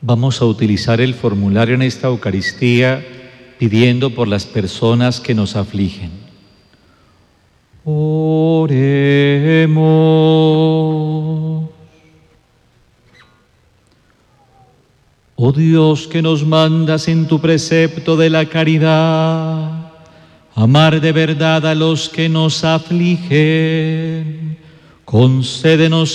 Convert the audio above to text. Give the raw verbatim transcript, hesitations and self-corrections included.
Vamos a utilizar el formulario en esta Eucaristía pidiendo por las personas que nos afligen. Oremos. Oh Dios, que nos mandas en tu precepto de la caridad, amar de verdad a los que nos afligen, concédenos